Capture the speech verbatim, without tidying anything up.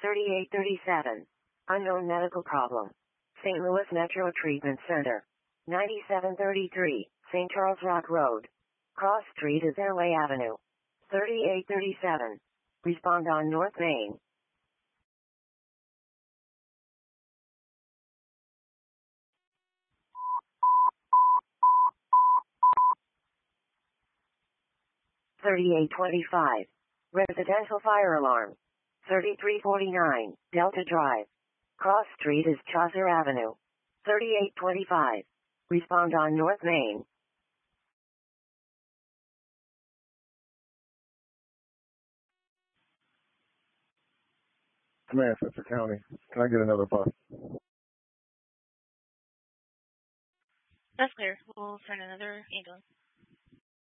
thirty-eight thirty-seven. Unknown medical problem. Saint Louis Metro Treatment Center. ninety-seven thirty-three, Saint Charles Rock Road. Cross Street is Airway Avenue. thirty-eight thirty-seven. Respond on North Main. thirty-eight twenty-five. Residential fire alarm. thirty-three forty-nine, Delta Drive. Cross Street is Chaucer Avenue. thirty-eight twenty-five. Respond on North Main. Manchester County. Can I get another bus? That's clear. We'll send another ambulance.